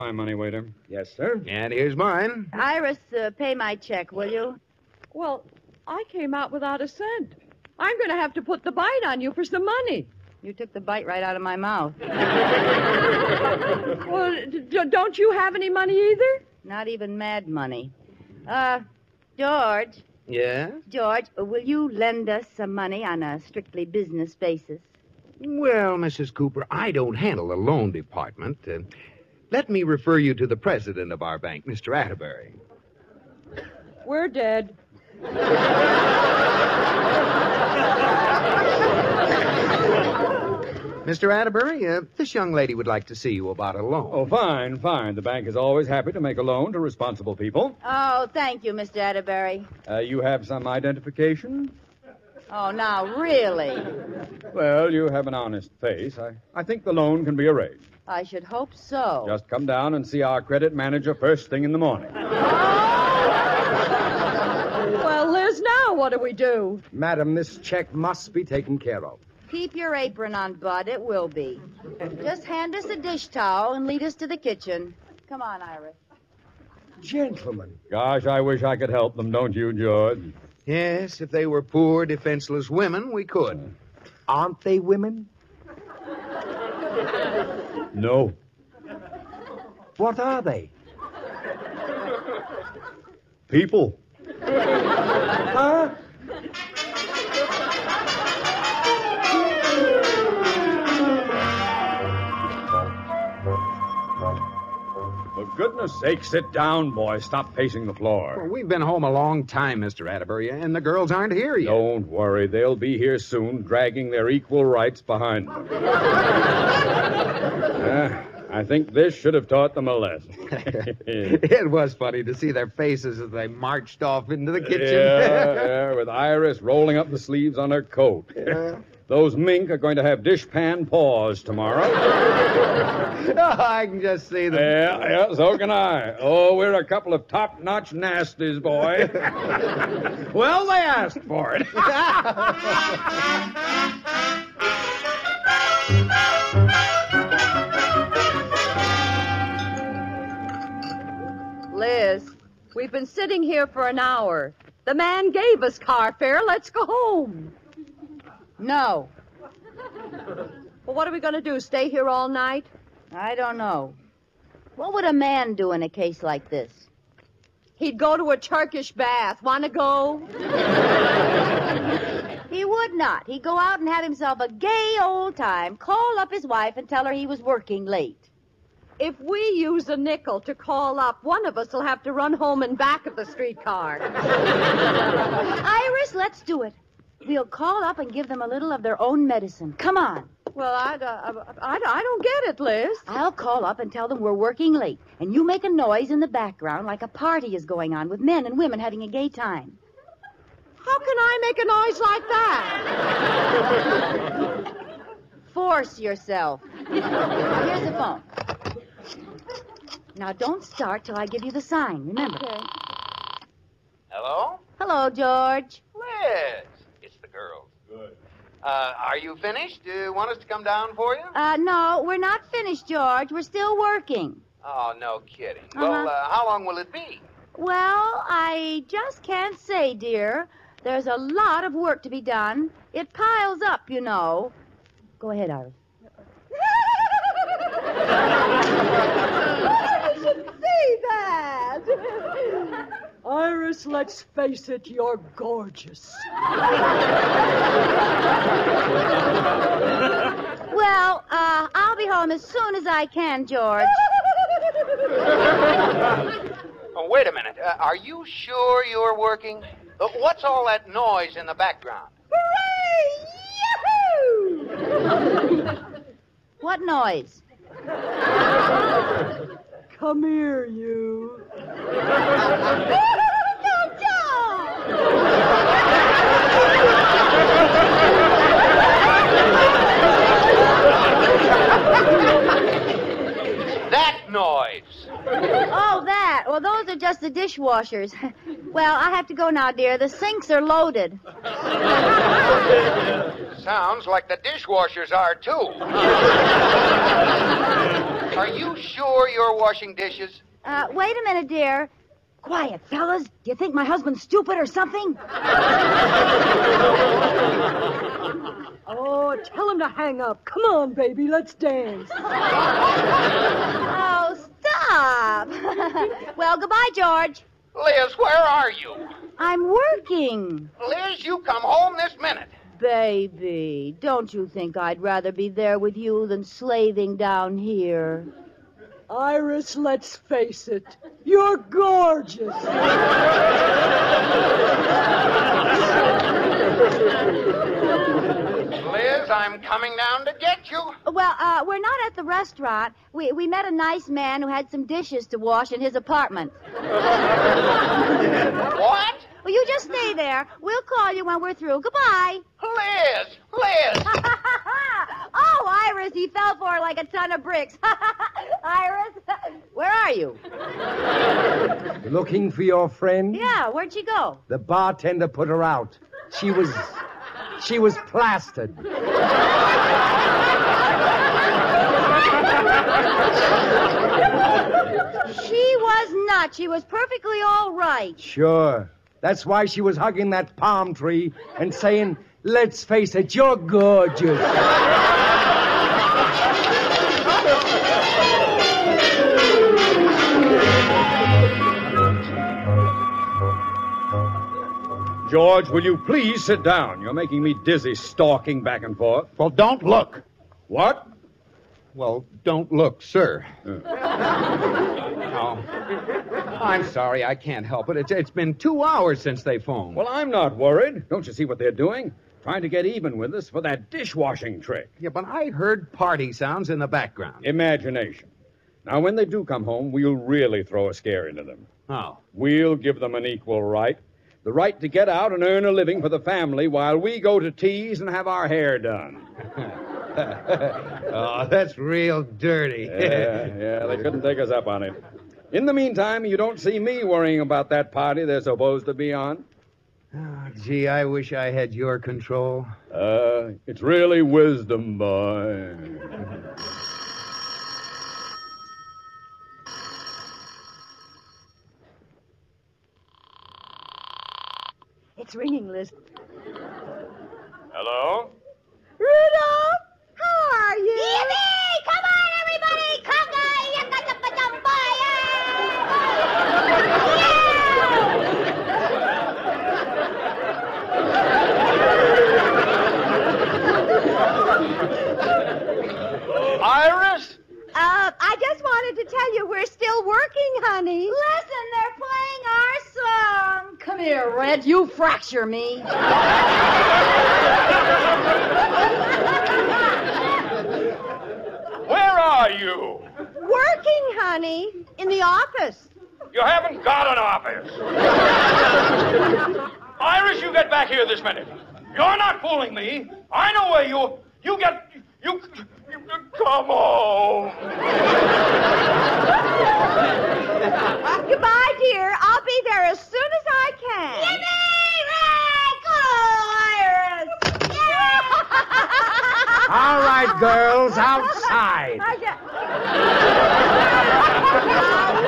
My money, waiter. Yes, sir. And here's mine. Iris, pay my check, will you? Well, I came out without a cent. I'm going to have to put the bite on you for some money. You took the bite right out of my mouth. Well, don't you have any money either? Not even mad money. George. Yeah? George, will you lend us some money on a strictly business basis? Well, Mrs. Cooper, I don't handle the loan department. Let me refer you to the president of our bank, Mr. Atterbury. We're dead. Mr. Atterbury, this young lady would like to see you about a loan. Oh, fine, fine. The bank is always happy to make a loan to responsible people. Oh, thank you, Mr. Atterbury. You have some identification? Oh, now, really? Well, you have an honest face. I think the loan can be arranged. I should hope so. Just come down and see our credit manager first thing in the morning. Well, Liz, now what do we do? Madam, this check must be taken care of. Keep your apron on, Bud. It will be. Just hand us a dish towel and lead us to the kitchen. Come on, Iris. Gentlemen. Gosh, I wish I could help them, don't you, George? Yes, if they were poor, defenseless women, we could. Aren't they women? No. What are they? People. Huh? For goodness sake, sit down, boy. Stop pacing the floor. Well, we've been home a long time, Mr. Atterbury, and the girls aren't here yet. Don't worry. They'll be here soon, dragging their equal rights behind them. I think this should have taught them a lesson. It was funny to see their faces as they marched off into the kitchen. Yeah, with Iris rolling up the sleeves on her coat. Those mink are going to have dishpan paws tomorrow. I can just see them. Yeah, so can I. Oh, we're a couple of top-notch nasties, boy. Well, they asked for it. Liz, we've been sitting here for an hour. The man gave us car fare. Let's go home. No, Well, what are we going to do, stay here all night? I don't know. What would a man do in a case like this? He'd go to a Turkish bath. Want to go? He would not. He'd go out and have himself a gay old time, call up his wife and tell her he was working late. If we use a nickel to call up, one of us will have to run home and back of the streetcar. Iris, let's do it. We'll call up and give them a little of their own medicine. Come on. Well, I don't get it, Liz. I'll call up and tell them we're working late, and you make a noise in the background like a party is going on with men and women having a gay time. How can I make a noise like that? Force yourself. Now, here's the phone. Now, don't start till I give you the sign, remember. Okay. Hello? Hello, George. Liz. It's the girls. Good. Are you finished? Do you want us to come down for you? No, we're not finished, George. We're still working. Oh, no kidding. Uh-huh. Well, how long will it be? Well, I just can't say, dear. There's a lot of work to be done. It piles up, you know. Go ahead, Iris. I should see that. Iris, let's face it, you're gorgeous. Well, I'll be home as soon as I can, George. Oh, wait a minute. Are you sure you're working? What's all that noise in the background? Hooray! Yahoo! What noise? Come here, you. That noise. Oh, that. Well, those are just the dishwashers. Well, I have to go now, dear. The sinks are loaded. Sounds like the dishwashers are, too. Are you sure you're washing dishes? Wait a minute, dear. Quiet, fellas. Do you think my husband's stupid or something? Oh, tell him to hang up. Come on, baby, let's dance. Oh, stop. Well, goodbye, George. Liz, where are you? I'm working. Liz, you come home this minute. Baby, don't you think I'd rather be there with you than slaving down here? Iris, let's face it. You're gorgeous. Liz, I'm coming down to get you. Well, we're not at the restaurant. We met a nice man who had some dishes to wash in his apartment. What? Well, you just stay there. We'll call you when we're through. Goodbye. Liz! Liz! Oh, Iris, he fell for her like a ton of bricks. Iris, where are you? Looking for your friend? Yeah, where'd she go? The bartender put her out. She was plastered. She was not. She was perfectly all right. Sure. That's why she was hugging that palm tree and saying, let's face it, you're gorgeous. George, will you please sit down? You're making me dizzy stalking back and forth. Well, don't look. What? Well, don't look, sir. No. I'm sorry, I can't help it. It's been 2 hours since they phoned. Well, I'm not worried. Don't you see what they're doing? Trying to get even with us for that dishwashing trick. Yeah, but I heard party sounds in the background. Imagination. Now, when they do come home, we'll really throw a scare into them. Oh. We'll give them an equal right. The right to get out and earn a living for the family while we go to tease and have our hair done. Oh, that's real dirty. Yeah, they couldn't take us up on it. In the meantime, you don't see me worrying about that party they're supposed to be on. Oh, gee, I wish I had your control. It's really wisdom, boy. It's ringing, Liz. Hello? Rudolph, how are you? Yippee! Come on, everybody! Conga! Iris? I just wanted to tell you we're still working, honey. Listen, they're playing our song. Come here, Red. You fracture me. Where are you? Working, honey. In the office. You haven't got an office. Iris, you get back here this minute. You're not fooling me. I know where you come home. Goodbye, dear. I'll be there as soon as I can. Yippee! Right! Go, Iris! All right, girls, outside. I get...